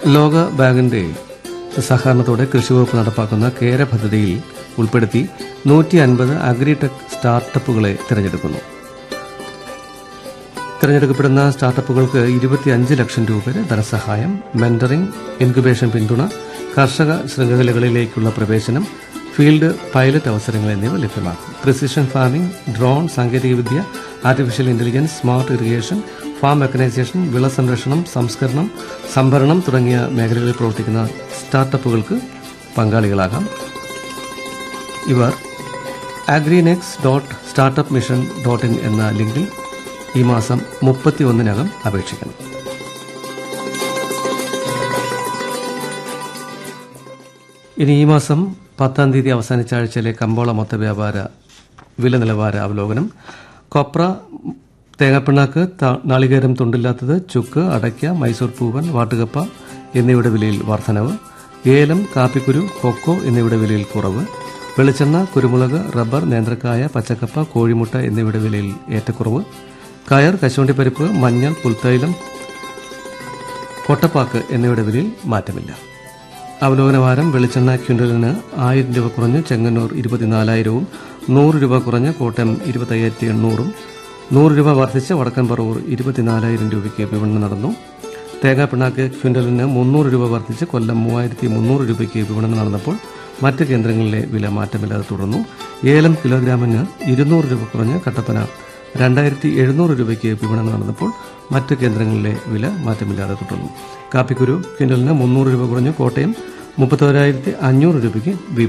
ലോക ബാങ്കിന്റെ സഹകരണത്തോടെ കൃഷിവകുപ്പ് നടപ്പാക്കുന്ന കേര പദ്ധതിയിൽ ഉൾപ്പെടുത്തി 150 അഗ്രിടെക് സ്റ്റാർട്ടപ്പുകളെ തിരഞ്ഞെടുക്കുന്നു. തിരഞ്ഞെടുക്കപ്പെടുന്ന സ്റ്റാർട്ടപ്പുകൾക്ക് 25 ലക്ഷം രൂപ വരെ ധനസഹായം, മെന്ററിംഗ്, ഇൻക്യുബേഷൻ പിന്തുണ, കർഷക ശൃംഖലകളിലേക്കുള്ള പ്രവേശനം, ഫീൽഡ് പൈലറ്റ് അവസരങ്ങൾ എന്നിവ ലഭ്യമാക്കും. പ്രിസിഷൻ ഫാമിംഗ്, ഡ്രോൺ സാങ്കേതികവിദ്യ, artificial intelligence, smart irrigation, farm mechanisation, വിള സംരക്ഷണം, സംസ്കരണം, സംഭരണം തുടങ്ങിയ മേഖലകളിൽ പ്രവർത്തിക്കുന്ന സ്റ്റാർട്ടപ്പുകൾക്ക് പങ്കാളികളാകാം. ഇവർ agrinex.startupmission.in എന്ന ലിങ്കിൽ ഈ മാസം 31-നകം അപേക്ഷിക്കണം. ഇനി ഈ മാസം 10-ാം തീയതി അവസാനിച്ച ആഴ്ചയിലെ കമ്പോള മൊത്ത വ്യാപാര വില നിലവാര അവലോകനം. കൊപ്ര, തേങ്ങാപ്പിണ്ണാക്ക്, നാളികേരം തുണ്ടില്ലാത്തത്, ചുക്ക്, അടയ്ക്ക, മൈസൂർ പൂവൻ, വാട്ടുകപ്പ എന്നിവയുടെ വിലയിൽ വർധനവ്. ഏലം, കാപ്പിക്കുരു, കൊക്കോ എന്നിവയുടെ വിലയിൽ കുറവ്. വെളിച്ചെണ്ണ, കുരുമുളക്, റബ്ബർ, നേന്ത്രക്കായ, പച്ചക്കപ്പ, കോഴിമുട്ട എന്നിവയുടെ വിലയിൽ ഏറ്റക്കുറവ്. കയർ, കശുവണ്ടിപ്പരിപ്പ്, മഞ്ഞൾ, പുൽത്തൈലം, കൊട്ടപ്പാക്ക് എന്നിവയുടെ വിലയിൽ മാറ്റമില്ല. അവലോകനവാരം. വെളിച്ചെണ്ണ ക്വിന്റലിന് 1000 രൂപ കുറഞ്ഞ് ചെങ്ങന്നൂർ 24,000-ഉം, 100 രൂപ കുറഞ്ഞ് കോട്ടയം 25,800-ഉം, 100 രൂപ വർദ്ധിച്ച് വടക്കൻ പറവൂർ 24,000 രൂപയ്ക്ക് വിപണനം നടന്നു. തേങ്ങാപ്പിണ്ണാക്ക് ക്വിന്റലിന് 300 രൂപ വർദ്ധിച്ച് കൊല്ലം 3,300 രൂപയ്ക്ക് വിപണനം നടന്നപ്പോൾ മറ്റ് കേന്ദ്രങ്ങളിലെ വില മാറ്റമില്ലാതെ തുടർന്നു. ഏലം കിലോഗ്രാമിന് 200 രൂപ കുറഞ്ഞ് കട്ടപ്പന 2,700 രൂപയ്ക്ക് വിപണനം നടന്നപ്പോൾ മറ്റ് കേന്ദ്രങ്ങളിലെ വില മാറ്റമില്ലാതെ തുടർന്നു. കാപ്പിക്കുരു ക്വിന്റലിന് 300 രൂപ കുറഞ്ഞ് കോട്ടയം 31,500 രൂപയ്ക്ക്